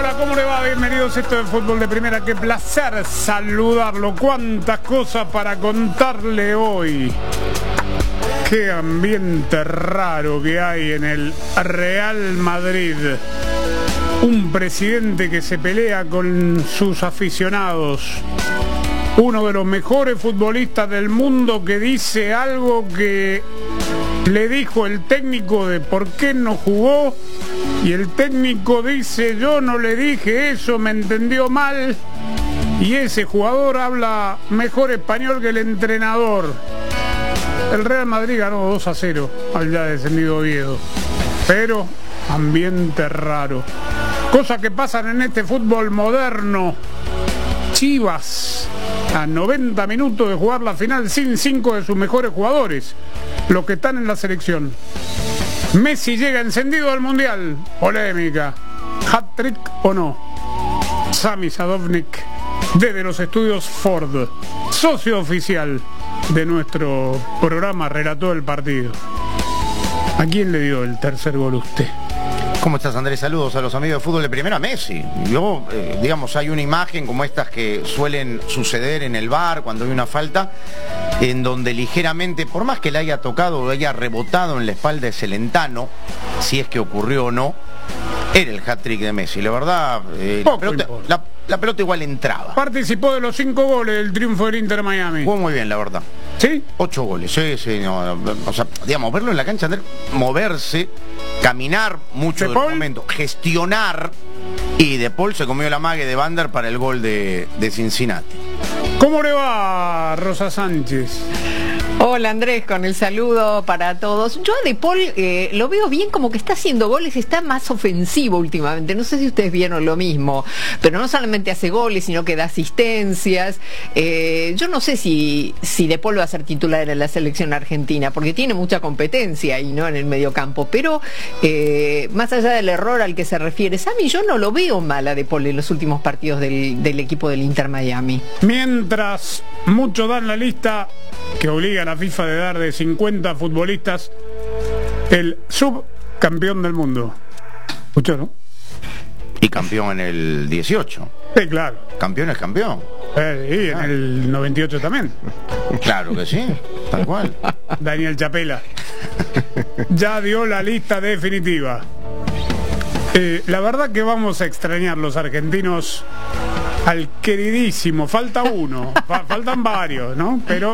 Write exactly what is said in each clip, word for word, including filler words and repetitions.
Hola, ¿cómo le va? Bienvenidos a esto de Fútbol de Primera. Qué placer saludarlo. Cuántas cosas para contarle hoy. Qué ambiente raro que hay en el Real Madrid. Un presidente que se pelea con sus aficionados. Uno de los mejores futbolistas del mundo que dice algo que le dijo el técnico de por qué no jugó. Y el técnico dice, yo no le dije eso, me entendió mal. Y ese jugador habla mejor español que el entrenador. El Real Madrid ganó dos a cero al ya descendido Oviedo. Pero ambiente raro. Cosas que pasan en este fútbol moderno. Chivas, a noventa minutos de jugar la final sin cinco de sus mejores jugadores, los que están en la selección. Messi llega encendido al Mundial. Polémica. ¿Hat-trick o no? Sami Sadovnik, desde los estudios Ford, socio oficial de nuestro programa, relató el partido. ¿A quién le dio el tercer gol usted? ¿Cómo estás, Andrés? Saludos a los amigos de Fútbol de Primera. Messi. Yo, eh, digamos, hay una imagen como estas que suelen suceder en el V A R cuando hay una falta, en donde ligeramente, por más que le haya tocado o haya rebotado en la espalda de Celentano, si es que ocurrió o no, era el hat-trick de Messi. La verdad, eh, la, pelota, la, la pelota igual entraba. Participó de los cinco goles del triunfo del Inter Miami. Jugó muy bien, la verdad. ¿Sí? Ocho goles, sí, sí. No, o sea, digamos, verlo en la cancha, Andrés, moverse, caminar mucho del momento, gestionar, y De Paul se comió la mague de Vander para el gol de, de Cincinnati. ¿Cómo le va, Rosa Sánchez? Hola, Andrés, con el saludo para todos. Yo a De Paul eh, lo veo bien, como que está haciendo goles, está más ofensivo últimamente. No sé si ustedes vieron lo mismo, pero no solamente hace goles, sino que da asistencias. Eh, yo no sé si, si De Paul va a ser titular en la selección argentina, porque tiene mucha competencia ahí, ¿no?, en el mediocampo. Pero eh, más allá del error al que se refiere Sami, yo no lo veo mal a De Paul en los últimos partidos del, del equipo del Inter Miami. Mientras muchos dan la lista que obliga a la FIFA de dar de cincuenta futbolistas el subcampeón del mundo. ¿Escuchó, no? Y campeón en el dieciocho. Sí, claro. Campeón es campeón. Eh, y en ah. el noventa y ocho también. Claro que sí, tal cual. Daniel Chapela ya dio la lista definitiva. Eh, la verdad que vamos a extrañar los argentinos al queridísimo, falta uno, fa faltan varios, ¿no? Pero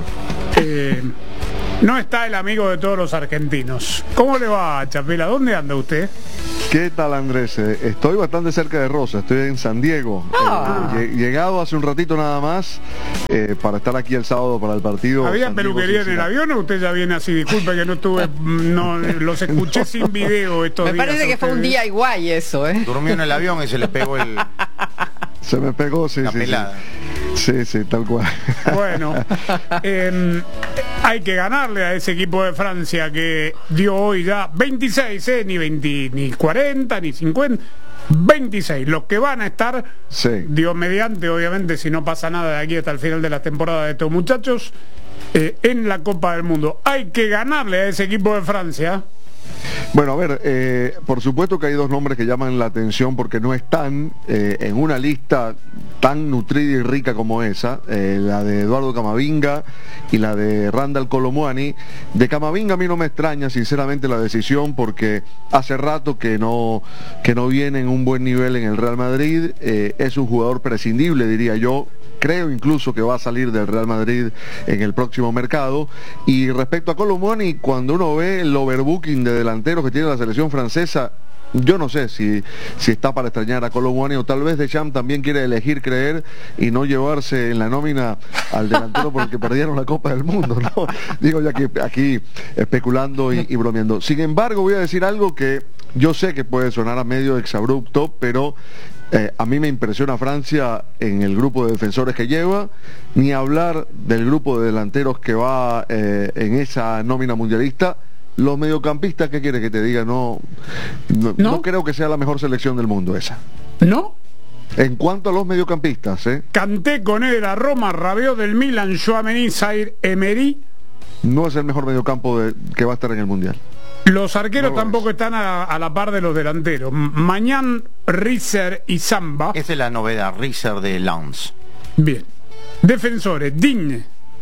eh, no está el amigo de todos los argentinos. ¿Cómo le va, Chapela? ¿Dónde anda usted? ¿Qué tal, Andrés? Eh, estoy bastante cerca de Rosa, estoy en San Diego. Oh. Eh, llegado hace un ratito nada más eh, para estar aquí el sábado para el partido. ¿Había peluquería en el avión o usted ya viene así? Disculpe que no estuve, no, los escuché no. sin video estos Me días. Me parece que fue un día igual eso, ¿eh? Durmió en el avión y se le pegó el... Se me pegó, sí, la sí, pelada. Sí, sí, tal cual. Bueno, eh, hay que ganarle a ese equipo de Francia que dio hoy ya veintiséis, eh, ni veinte, ni cuarenta, ni cincuenta, veintiséis. Los que van a estar, sí. Dios mediante, obviamente, si no pasa nada de aquí hasta el final de la temporada de estos muchachos, eh, en la Copa del Mundo. Hay que ganarle a ese equipo de Francia. Bueno, a ver, eh, por supuesto que hay dos nombres que llaman la atención porque no están eh, en una lista tan nutrida y rica como esa, eh, la de Eduardo Camavinga y la de Randal Kolo Muani. De Camavinga a mí no me extraña sinceramente la decisión porque hace rato que no, que no viene en un buen nivel en el Real Madrid, eh, es un jugador prescindible, diría yo. Creo incluso que va a salir del Real Madrid en el próximo mercado. Y respecto a Kolo Muani, cuando uno ve el overbooking de delanteros que tiene la selección francesa, yo no sé si, si está para extrañar a Kolo Muani o tal vez Deschamps también quiere elegir creer y no llevarse en la nómina al delantero porque perdieron la Copa del Mundo, ¿no? Digo ya que aquí especulando y, y bromeando. Sin embargo, voy a decir algo que yo sé que puede sonar a medio exabrupto, pero Eh, a mí me impresiona Francia en el grupo de defensores que lleva, ni hablar del grupo de delanteros que va eh, en esa nómina mundialista. Los mediocampistas, ¿qué quiere que te diga? No, no, ¿No? no creo que sea la mejor selección del mundo esa. ¿No? En cuanto a los mediocampistas, ¿eh? Kanté, Conera, Roma, Rabiot del Milan, Tchouaméni, Zaire Emery. No es el mejor mediocampo de, que va a estar en el Mundial. Los arqueros No lo tampoco es. están a, a la par de los delanteros. Mañán Rizer y Samba. Esa es la novedad, Rizer de Lens. Bien. Defensores, Digne,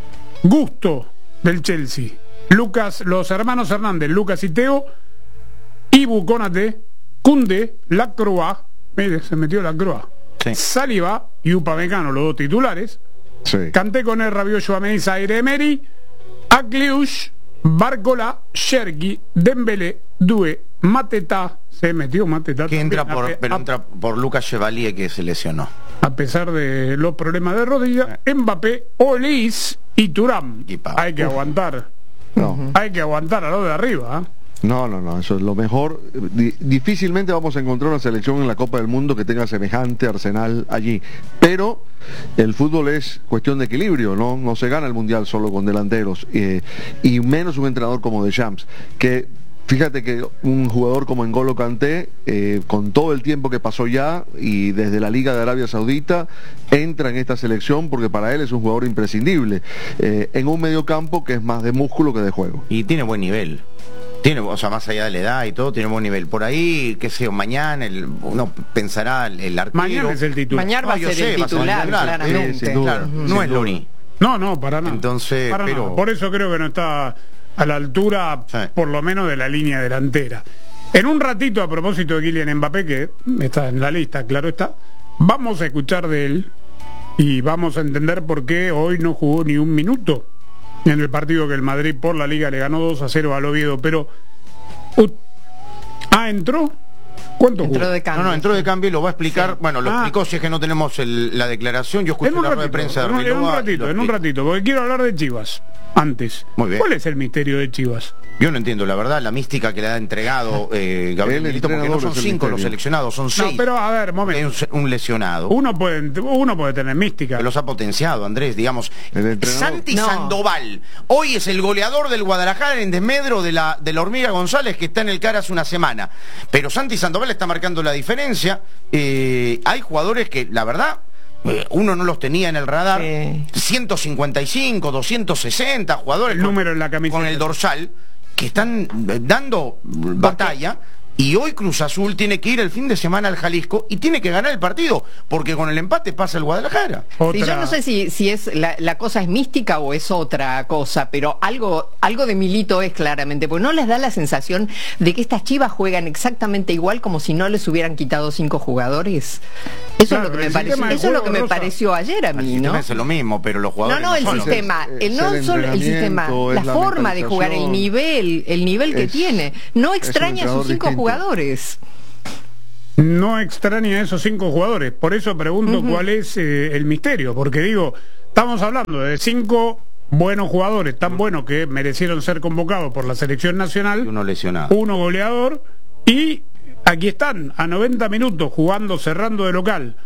Gusto del Chelsea, Lucas, los hermanos Hernández, Lucas y Teo, Ibu Konate, Koundé, Lacroix, mire, se metió Lacroix, Sí. Saliba y Upamecano, los dos titulares. Sí. Kanté con el Rabiot, Tchouaméni, Zaire Emery, Akliush, Barcola, Cherki, Dembélé, Doué, Mateta, se metió Mateta. Que entra también, por, a, pero a- entra por Lucas Chevalier, que se lesionó. a pesar de los problemas de rodilla, Mbappé, Olis y Thuram. Y pa- Hay que Uf. aguantar, No. hay que aguantar a lo de arriba. ¿eh? No, no, no, eso es lo mejor. Di- difícilmente vamos a encontrar una selección en la Copa del Mundo que tenga semejante arsenal allí. Pero el fútbol es cuestión de equilibrio, ¿no? No se gana el Mundial solo con delanteros, eh, y menos un entrenador como Deschamps, que fíjate que un jugador como N'Golo Kanté, eh, con todo el tiempo que pasó ya y desde la Liga de Arabia Saudita, entra en esta selección porque para él es un jugador imprescindible, eh, en un mediocampo que es más de músculo que de juego. Y tiene buen nivel. Tiene, o sea, más allá de la edad y todo, tiene buen nivel. Por ahí, qué sé yo, mañana el, uno pensará el, el arquero. Mañana es el titular. Mañana va a No, yo ser sé, el va a ser el titular, titular. claramente. Sí, sin duda. Claro, no Sin es duda. Loni. No, no, para nada. Entonces, Para pero- nada. Por eso creo que no está a la altura, Sí. por lo menos, de la línea delantera. En un ratito, a propósito de Kylian Mbappé, que está en la lista, claro está, vamos a escuchar de él y vamos a entender por qué hoy no jugó ni un minuto en el partido que el Madrid por la Liga le ganó dos a cero al Oviedo. Pero, uh, ah, ¿entró? ¿Cuánto Entró jugó? de cambio. No, no, entró de cambio y lo va a explicar. Sí. Bueno, lo Ah. explicó si es que no tenemos el- la declaración. Yo escuché En un la rueda de ratito, prensa de en un- en un Riloa y ratito, lo en un explica. ratito, porque quiero hablar de Chivas antes. Muy bien. ¿Cuál es el misterio de Chivas? Yo no entiendo, la verdad, la mística que le ha entregado eh, Gabriel El Milito, porque no entrenador son es el cinco los misterio. seleccionados, son seis. No, pero a ver, Hay momento. un, se- un lesionado. Uno puede, uno puede tener mística. Que los ha potenciado, Andrés, digamos. El entrenador. Santi No. Sandoval, hoy es el goleador del Guadalajara en desmedro de la, de la Hormiga González, que está en el C A R hace una semana. Pero Santi Sandoval está marcando la diferencia. Eh, hay jugadores que, la verdad, eh, uno no los tenía en el radar. Sí. ciento cincuenta y cinco, doscientos sesenta jugadores El con- número en la camiseta. con el dorsal que están eh, dando batalla. Y hoy Cruz Azul tiene que ir el fin de semana al Jalisco y tiene que ganar el partido, porque con el empate pasa el Guadalajara. Otra- Sí, yo no sé si, si es la, la cosa es mística o es otra cosa, pero algo, algo de Milito es claramente, porque no les da la sensación de que estas Chivas juegan exactamente igual como si no les hubieran quitado cinco jugadores. Eso Claro, es lo que el me pareció, sistema de eso es lo juego, que me Rosa. pareció ayer a El mí, sistema ¿no? es lo mismo, pero los No, jugadores no, el son los sistema, Es- el, es no el solo el sistema, entrenamiento, la es la forma de jugar, el mentalización. nivel, el nivel que Es- tiene. No es un extraña a sus entrenador cinco distinto. jugadores. No extraña a esos cinco jugadores. Por eso pregunto cuál es eh, el misterio. Porque digo, estamos hablando de cinco buenos jugadores, tan buenos que merecieron ser convocados por la selección y nacional, uno lesionado. uno goleador, y aquí están, a noventa minutos, jugando, cerrando de local.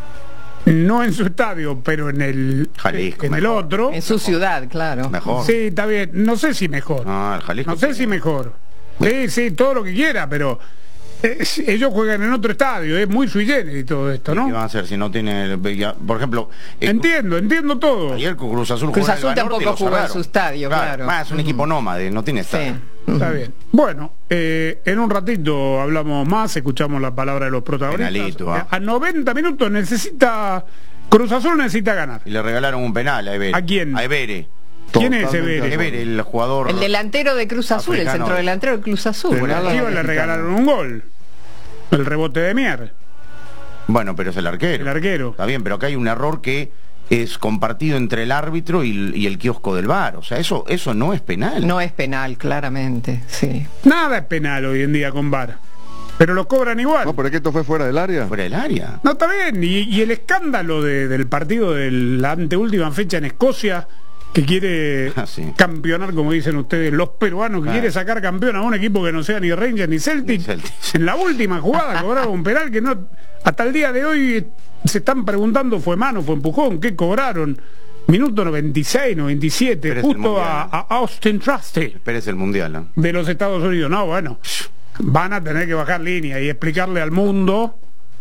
No en su estadio, pero en el, Jalisco, en el mejor. otro. En su ciudad, claro. Mejor. Sí, está bien. No sé si mejor. Ah, el Jalisco No sé tiene- si mejor. Sí, sí, todo lo que quiera, pero eh, ellos juegan en otro estadio, es muy sui generis todo esto, ¿Qué van ¿no? a hacer si no tiene el- ya- por ejemplo, eh, Entiendo, entiendo todo. ayer con Cruz Azul Cruz jugó en el Azul Banorte y tampoco lo jugó en cerraron. su estadio, claro. Más, es un equipo nómade, no tiene estadio. Sí. Está bien. Bueno, eh, en un ratito hablamos más, escuchamos la palabra de los protagonistas. Penalito, ah. A noventa minutos necesita, Cruz Azul necesita ganar. Y le regalaron un penal a Ebere. ¿A quién? A Ebere. ¿Quién es Totalmente Ebere? de acuerdo. Ebere, el jugador. El delantero de Cruz Azul, el Africano. centro delantero de Cruz Azul. Penal A a- Chivas le regalaron un gol. El rebote de Mier, Bueno, pero es el arquero. el arquero. Está bien, pero acá hay un error que es compartido entre el árbitro y el, y el kiosco del bar. O sea, eso, eso no es penal. No es penal, claramente, sí. Nada es penal hoy en día con V A R. Pero lo cobran igual. No, pero es que esto fue fuera del área. Fuera del área. No, está bien. Y, y el escándalo de- del partido de la anteúltima fecha en Escocia, que quiere Ah, sí. campeonar, como dicen ustedes, los peruanos, que Ah. quiere sacar campeón a un equipo que no sea ni Rangers ni Celtic. Ni Celtic. En la última jugada cobraron un penal que no... Hasta el día de hoy se están preguntando, ¿fue mano, fue empujón? ¿Qué cobraron? Minuto noventa y seis, noventa y siete, Pero es el justo a, Mundial. a Austin Trusty Pérez el mundial. ¿no? de los Estados Unidos. No, bueno, van a tener que bajar línea y explicarle al mundo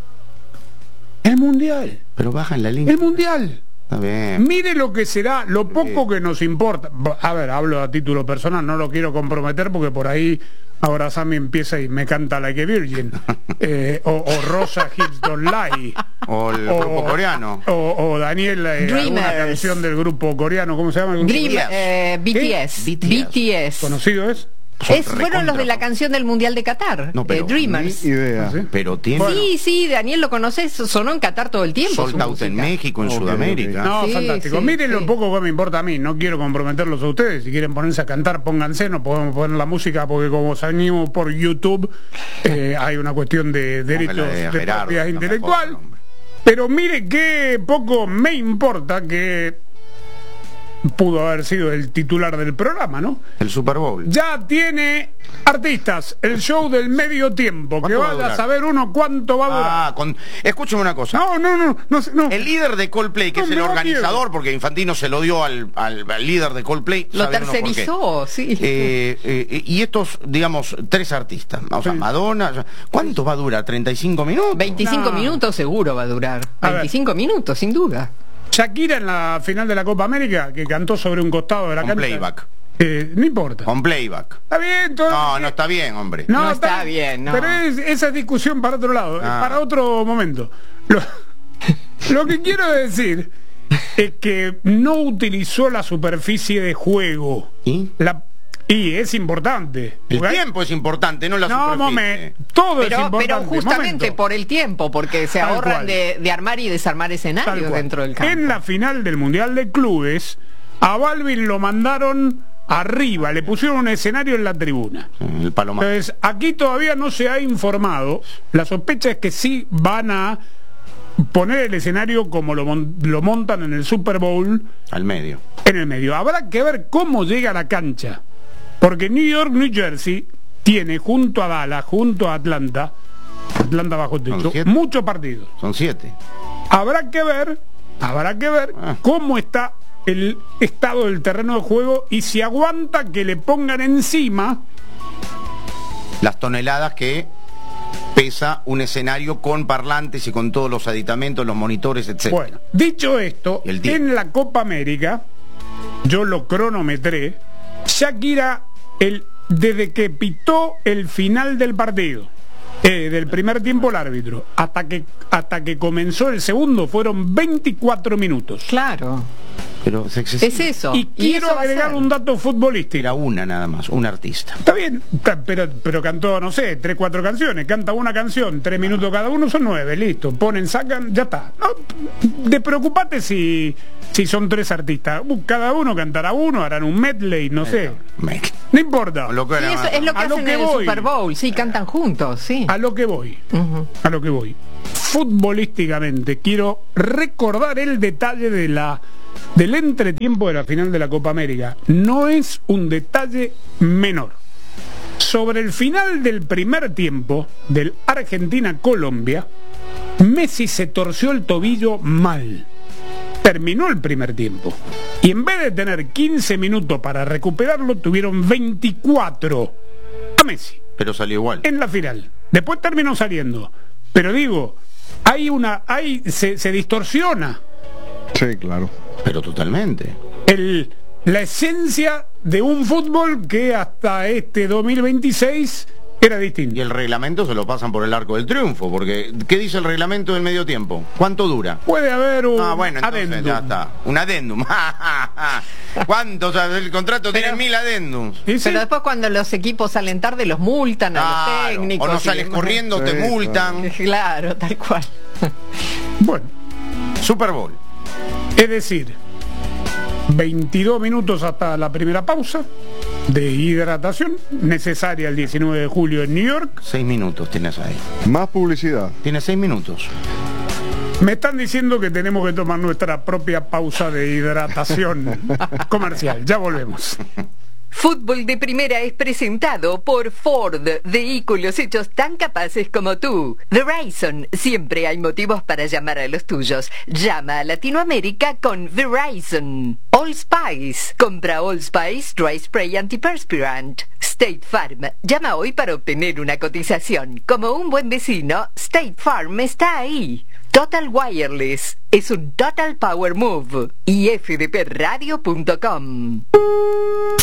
el mundial, Pero baja en la línea. el mundial. Está bien. Mire lo que será, lo poco que nos importa. A ver, hablo a título personal, no lo quiero comprometer porque por ahí Ahora Sammy empieza y me canta Like a Virgin. Eh, o, o Rosa Hips Don't Lie. O el grupo coreano. O, o Daniel, eh, alguna Dreamers. canción del grupo coreano, ¿cómo se llama? El grupo? Dream, eh, B T S. ¿Qué? B T S. ¿Conocido es? Son Es, fueron los de la recontra- canción del Mundial de Qatar, No, pero eh, Dreamers. Ni idea. ¿Ah, sí? Pero tiene Bueno. Sí, sí, Daniel lo conoces, sonó en Qatar todo el tiempo. su Sold Out en música. México, en Ok, Sudamérica. No, Sí, fantástico. sí, Miren lo sí. poco que me importa a mí. No quiero comprometerlos a ustedes. Si quieren ponerse a cantar, pónganse. No podemos poner la música porque como salimos por YouTube, eh, hay una cuestión de derechos Póngala de de Gerardo, propiedad no me intelectual. jodan, hombre. Pero mire qué poco me importa que pudo haber sido el titular del programa, ¿no? El Super Bowl. Ya tiene artistas, el show del medio tiempo, que ¿Cuánto va a vaya a durar? saber uno cuánto va a durar. Ah, con... escúcheme una cosa. No, no, no, no, sé, no. El líder de Coldplay, que No, es el me da organizador, miedo. porque Infantino se lo dio al, al- al líder de Coldplay. Lo sabe uno por qué. tercerizó, sí. Eh, eh, y estos, digamos, tres artistas, o sea, Sí. Madonna, o sea, ¿cuánto va a durar? ¿treinta y cinco minutos? veinticinco No. minutos seguro va a durar. A ver. veinticinco minutos, sin duda. Shakira en la final de la Copa América, que cantó sobre un costado de la Con cancha. playback. Eh, no importa. Con playback. Está bien, todo. No, no está bien, hombre. No está bien, no. Pero es, esa es discusión para otro lado, Ah. para otro momento. Lo, lo que quiero decir es que no utilizó la superficie de juego. ¿Y? La, y es importante. El Porque hay- tiempo es importante, no la No, superficie. momen, todo es Pero, importante. pero justamente momento. por el tiempo, porque se Tal ahorran cual. de, de armar y desarmar Tal escenarios cual. dentro del campo. En la final del Mundial de Clubes, a Balvin lo mandaron arriba, le pusieron un escenario en la tribuna. El palomar. Entonces, aquí todavía no se ha informado. La sospecha es que sí van a poner el escenario como lo, mon- lo montan en el Super Bowl Al medio. en el medio. Habrá que ver cómo llega a la cancha. Porque New York, New Jersey tiene junto a Dallas, junto a Atlanta, Atlanta bajo techo, Son siete. muchos partidos. Son siete. Habrá que ver, habrá que ver Ah. cómo está el estado del terreno de juego y si aguanta que le pongan encima. Las toneladas que pesa un escenario con parlantes y con todos los aditamentos, los monitores, etcétera. Bueno, dicho esto, El tiempo. en la Copa América, yo lo cronometré, Shakira, el, desde que pitó el final del partido, eh, del primer tiempo el árbitro, hasta que, hasta que comenzó el segundo, fueron veinticuatro minutos. Claro, Pero es excesivo. es eso. Y quiero eso va a agregar ser. un dato futbolístico. Era una nada más, un artista. Está bien, está- pero, pero cantó, no sé, tres, cuatro canciones. Canta una canción, tres minutos cada uno, son nueve, listo. Ponen, sacan, ya está. No, de preocupate si, si son tres artistas. Uh, Cada uno cantará uno, harán un medley, no sé. Me- No importa. Lo que Sí, era eso más- es lo que A lo hacen que en el voy. Super Bowl. Sí, cantan juntos, sí. A lo que voy. Ujú. A lo que voy. Futbolísticamente, quiero recordar el detalle de la del entretiempo de la final de la Copa América. No es un detalle menor. Sobre el final del primer tiempo del Argentina-Colombia, Messi se torció el tobillo mal. Terminó el primer tiempo. Y en vez de tener quince minutos para recuperarlo, tuvieron veinticuatro a Messi Pero salió igual. en la final. Después terminó saliendo. Pero digo, hay una, hay, se, se distorsiona Sí, claro. Pero totalmente. el, la esencia de un fútbol que hasta este dos mil veintiséis era Y distinto. el reglamento se lo pasan por el arco del triunfo, porque ¿qué dice el reglamento del medio tiempo? ¿Cuánto dura? Puede haber un Ah, bueno, entonces adendum. ya está. Un adendum. ¿Cuántos? O sea, el contrato tiene mil adendums. ¿Y sí? Pero después cuando los equipos salen tarde los multan a los Claro, técnicos. o no y sales demás. corriendo, te Sí, multan. Claro, tal cual. Bueno, Super Bowl. es decir, veintidós minutos hasta la primera pausa de hidratación, necesaria el diecinueve de julio en New York. Seis minutos tienes ahí. Más publicidad. Tienes seis minutos. Me están diciendo que tenemos que tomar nuestra propia pausa de hidratación comercial. Ya volvemos. Fútbol de Primera es presentado por Ford, vehículos hechos tan capaces como tú. Verizon, siempre hay motivos para llamar a los tuyos. Llama a Latinoamérica con Verizon. All Spice, compra All Spice Dry Spray Antiperspirant. State Farm, llama hoy para obtener una cotización. Como un buen vecino, State Farm está ahí. Total Wireless, es un Total Power Move. Y f d p radio punto com.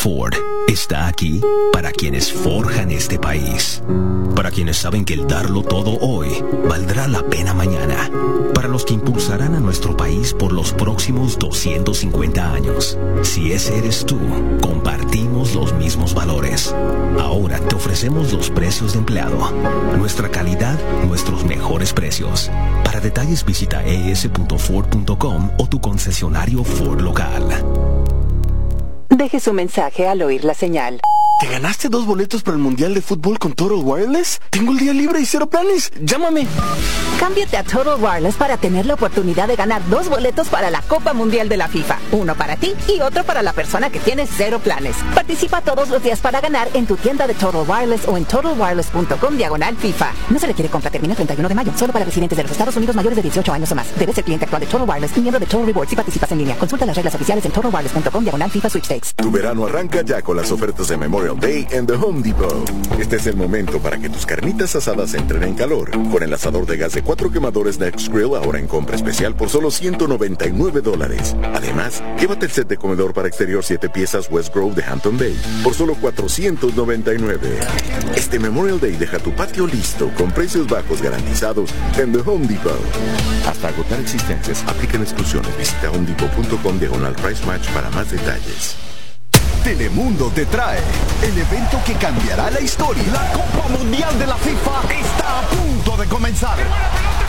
Ford está aquí para quienes forjan este país. Para quienes saben que el darlo todo hoy valdrá la pena mañana. Para los que impulsarán a nuestro país por los próximos doscientos cincuenta años. Si ese eres tú, compartimos los mismos valores. Ahora te ofrecemos los precios de empleado. Nuestra calidad, nuestros mejores precios. Para detalles visita e s punto ford punto com o tu concesionario Ford local. Deje su mensaje al oír la señal. ¿Te ganaste dos boletos para el Mundial de Fútbol con Total Wireless? Tengo el día libre y cero planes. Llámame. Cámbiate a Total Wireless para tener la oportunidad de ganar dos boletos para la Copa Mundial de la FIFA. Uno para ti y otro para la persona que tiene cero planes. Participa todos los días para ganar en tu tienda de Total Wireless o en total wireless punto com diagonal FIFA. No se requiere compra, termina el treinta y uno de mayo. Solo para residentes de los Estados Unidos mayores de dieciocho años o más. Debes ser cliente actual de Total Wireless y miembro de Total Rewards si participas en línea. Consulta las reglas oficiales en total wireless punto com diagonal FIFA Sweepstakes. Tu verano arranca ya con las ofertas de Memorial Day en The Home Depot. Este es el momento para que tus carnitas asadas entren en calor. Con el asador de gas de cuatro quemadores Next Grill ahora en compra especial por solo ciento noventa y nueve dólares. Además, llévate el set de comedor para exterior siete piezas West Grove de Hampton Bay por solo cuatrocientos noventa y nueve. Este Memorial Day deja tu patio listo con precios bajos garantizados en The Home Depot. Hasta agotar existencias, aplican exclusiones. Visita homedepot punto com diagonal price match para más detalles. Telemundo te trae el evento que cambiará la historia. La Copa Mundial de la FIFA está a punto de comenzar.